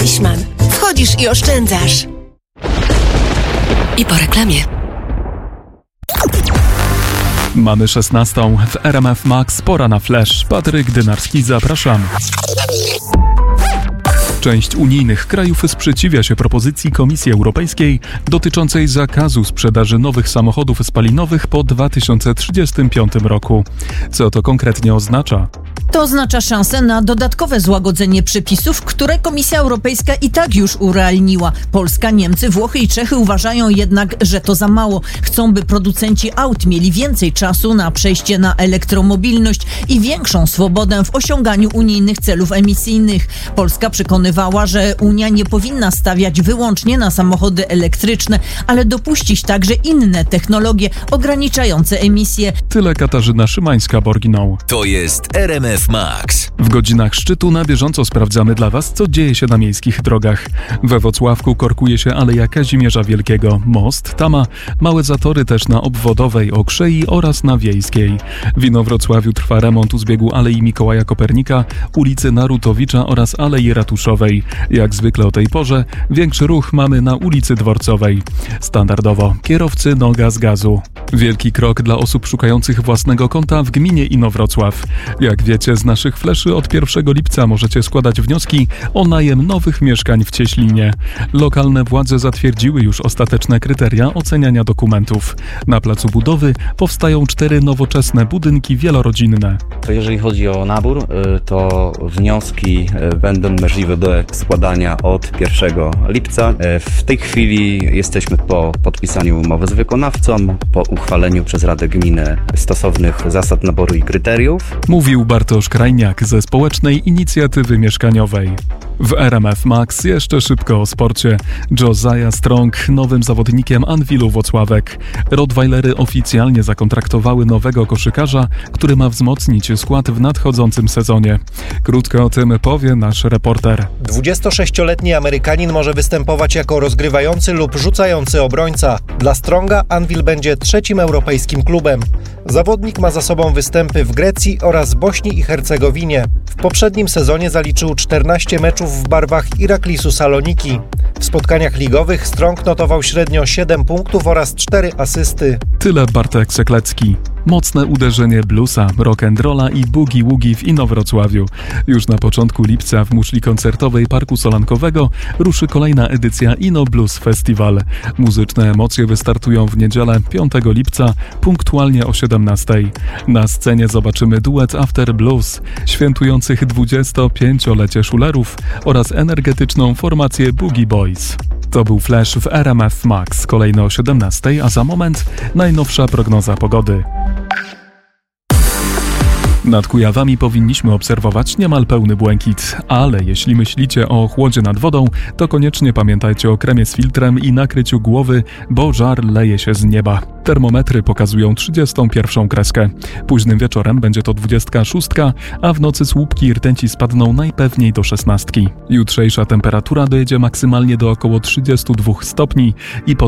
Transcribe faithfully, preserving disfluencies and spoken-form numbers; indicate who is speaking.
Speaker 1: Fleischmann. Wchodzisz i oszczędzasz. I po reklamie.
Speaker 2: Mamy szesnastą. W R M F Max pora na flash. Patryk Dynarski, zapraszam. Część unijnych krajów sprzeciwia się propozycji Komisji Europejskiej dotyczącej zakazu sprzedaży nowych samochodów spalinowych po dwa tysiące trzydziestym piątym roku. Co to konkretnie oznacza?
Speaker 3: To oznacza szansę na dodatkowe złagodzenie przepisów, które Komisja Europejska i tak już urealniła. Polska, Niemcy, Włochy i Czechy uważają jednak, że to za mało. Chcą, by producenci aut mieli więcej czasu na przejście na elektromobilność i większą swobodę w osiąganiu unijnych celów emisyjnych. Polska przekonywała, że Unia nie powinna stawiać wyłącznie na samochody elektryczne, ale dopuścić także inne technologie ograniczające emisje.
Speaker 2: Tyle Katarzyna Szymańska-Borginą.
Speaker 4: To jest R M F Max.
Speaker 2: W godzinach szczytu na bieżąco sprawdzamy dla Was, co dzieje się na miejskich drogach. We Włocławku korkuje się Aleja Kazimierza Wielkiego, most, Tama, małe zatory też na Obwodowej, Okrzei oraz na Wiejskiej. W Inowrocławiu trwa remont u zbiegu Alei Mikołaja Kopernika, ulicy Narutowicza oraz Alei Ratuszowej. Jak zwykle o tej porze większy ruch mamy na ulicy Dworcowej. Standardowo kierowcy noga z gazu. Wielki krok dla osób szukających własnego konta w gminie Inowrocław. Jak wiecie z naszych fleszy, od pierwszego lipca możecie składać wnioski o najem nowych mieszkań w Cieślinie. Lokalne władze zatwierdziły już ostateczne kryteria oceniania dokumentów. Na placu budowy powstają cztery nowoczesne budynki wielorodzinne.
Speaker 5: To jeżeli chodzi o nabór, to wnioski będą możliwe do składania od pierwszego lipca. W tej chwili jesteśmy po podpisaniu umowy z wykonawcą, po uchwaleniu przez Radę Gminy stosownych zasad naboru i kryteriów.
Speaker 2: Mówił Bartosz Krajniak ze Społecznej Inicjatywy Mieszkaniowej. W R M F Max jeszcze szybko o sporcie. Josiah Strong nowym zawodnikiem Anwilu Włocławek. Rottweilery oficjalnie zakontraktowały nowego koszykarza, który ma wzmocnić skład w nadchodzącym sezonie. Krótko o tym powie nasz reporter.
Speaker 6: dwudziestosześcioletni Amerykanin może występować jako rozgrywający lub rzucający obrońca. Dla Stronga Anwil będzie trzecim europejskim klubem. Zawodnik ma za sobą występy w Grecji oraz Bośni i Hercegowinie. W poprzednim sezonie zaliczył czternaście meczów w barwach Iraklisu Saloniki. W spotkaniach ligowych Strong notował średnio siedem punktów oraz cztery asysty.
Speaker 2: Tyle Bartek Seklecki. Mocne uderzenie bluesa, rock'n'rolla i boogie-woogie w Inowrocławiu. Już na początku lipca w muszli koncertowej Parku Solankowego ruszy kolejna edycja Ino Blues Festival. Muzyczne emocje wystartują w niedzielę piątego lipca punktualnie o siedemnastej. Na scenie zobaczymy duet After Blues, świętujących dwudziestopięciolecie Szulerów oraz energetyczną formację Boogie Boys. To był flash w R M F Max, kolejno o siedemnastej, a za moment najnowsza prognoza pogody. Nad Kujawami powinniśmy obserwować niemal pełny błękit, ale jeśli myślicie o chłodzie nad wodą, to koniecznie pamiętajcie o kremie z filtrem i nakryciu głowy, bo żar leje się z nieba. Termometry pokazują trzydziestą pierwszą kreskę. Późnym wieczorem będzie to dwudziestka szóstka, a w nocy słupki rtęci spadną najpewniej do szesnastki. Jutrzejsza temperatura dojedzie maksymalnie do około trzydziestu dwóch stopni i po